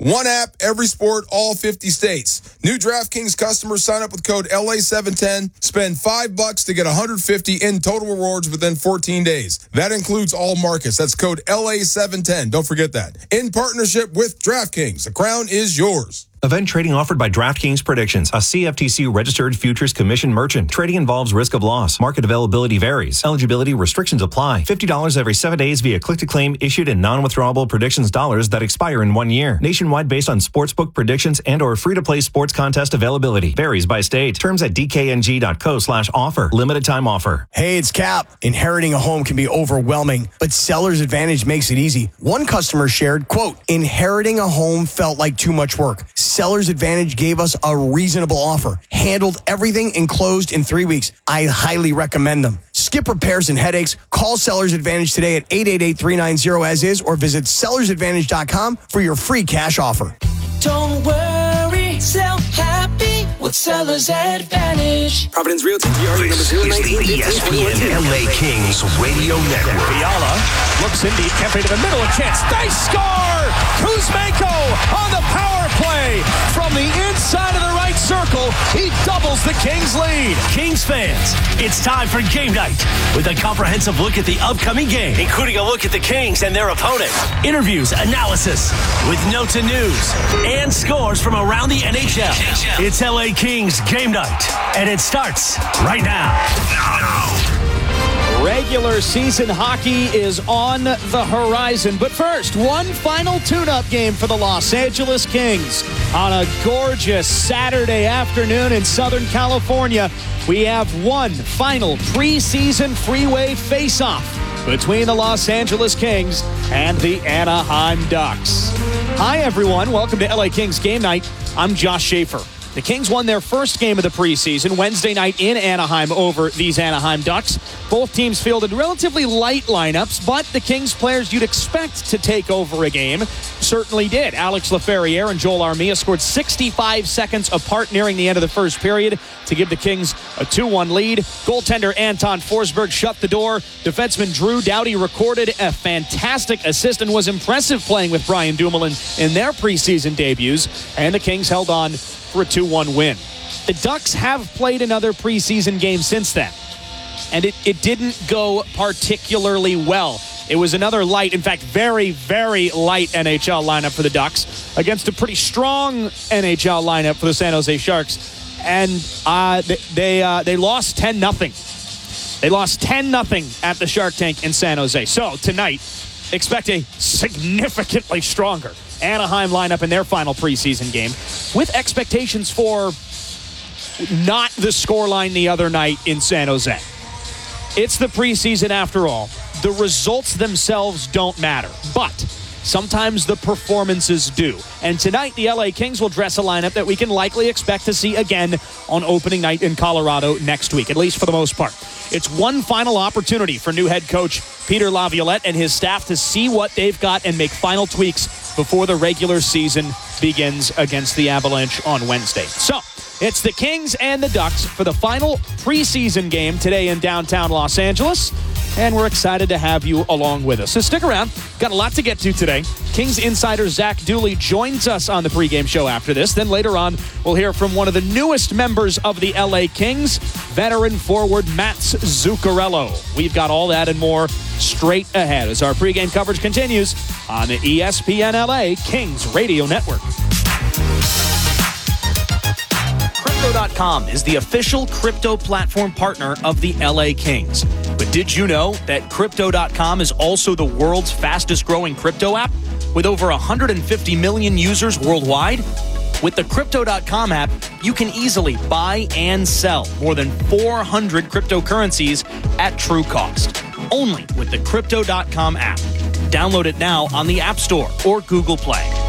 One app, every sport, all 50 states. New DraftKings customers sign up with code LA710, spend $5 to get $150 in total rewards within 14 days. That includes all markets. That's code LA710. Don't forget that. In partnership with DraftKings, the crown is yours. Event trading offered by DraftKings Predictions, a CFTC-registered futures commission merchant. Trading involves risk of loss. Market availability varies. Eligibility restrictions apply. $50 every 7 days via click-to-claim issued in non-withdrawable predictions dollars that expire in 1 year. Nationwide based on sportsbook predictions and or free-to-play sports contest availability. Varies by state. Terms at dkng.co/offer. Limited time offer. Hey, it's Cap. Inheriting a home can be overwhelming, but Seller's Advantage makes it easy. One customer shared, quote, inheriting a home felt like too much work. Seller's Advantage gave us a reasonable offer, handled everything, and closed in 3 weeks. I highly recommend them. Skip repairs and headaches. Call Seller's Advantage today at 888-390-AS-IS or visit sellersadvantage.com for your free cash offer. Don't worry, sell happy with Seller's Advantage. Providence Realty, DRE number 019. ESPN LA Kings Radio Network. Fiala looks in deep, Kempe to the middle, a chance. They score! Kuzmenko on the power play from the inside of the right circle. He doubles the Kings lead. Kings fans, it's time for game night with a comprehensive look at the upcoming game, including a look at the Kings and their opponent, interviews, analysis, with notes and news, and scores from around the NHL. It's LA Kings game night, and it starts right now. Regular season hockey is on the horizon. But first, one final tune-up game for the Los Angeles Kings. On a gorgeous Saturday afternoon in Southern California, we have one final preseason freeway face-off between the Los Angeles Kings and the Anaheim Ducks. Hi, everyone. Welcome to LA Kings Game Night. I'm Josh Schaefer. The Kings won their first game of the preseason Wednesday night in Anaheim over these Anaheim Ducks. Both teams fielded relatively light lineups, but the Kings players you'd expect to take over a game certainly did. Alex Laferriere and Joel Armia scored 65 seconds apart nearing the end of the first period to give the Kings a 2-1 lead. Goaltender Anton Forsberg shut the door. Defenseman Drew Doughty recorded a fantastic assist and was impressive playing with Brian Dumoulin in their preseason debuts, and the Kings held on for a 2-1 win. The Ducks have played another preseason game since then, and it didn't go particularly well. It was another light, in fact, very, very light NHL lineup for the Ducks against a pretty strong NHL lineup for the San Jose Sharks, and they lost 10-0. They lost 10-0 at the Shark Tank in San Jose. So tonight, expect a significantly stronger Anaheim lineup in their final preseason game, with expectations for not the scoreline the other night in San Jose. It's the preseason after all. The results themselves don't matter, but sometimes the performances do. And tonight, the LA Kings will dress a lineup that we can likely expect to see again on opening night in Colorado next week, at least for the most part. It's one final opportunity for new head coach Peter Laviolette and his staff to see what they've got and make final tweaks before the regular season begins against the Avalanche on Wednesday. So, it's the Kings and the Ducks for the final preseason game today in downtown Los Angeles, and we're excited to have you along with us. So stick around. Got a lot to get to today. Kings insider Zach Dooley joins us on the pregame show after this. Then later on, we'll hear from one of the newest members of the LA Kings, veteran forward Mats Zuccarello. We've got all that and more straight ahead as our pregame coverage continues on the ESPN LA Kings Radio Network. Crypto.com is the official crypto platform partner of the LA Kings. But did you know that Crypto.com is also the world's fastest growing crypto app with over 150 million users worldwide? With the Crypto.com app, you can easily buy and sell more than 400 cryptocurrencies at true cost. Only with the Crypto.com app. Download it now on the App Store or Google Play.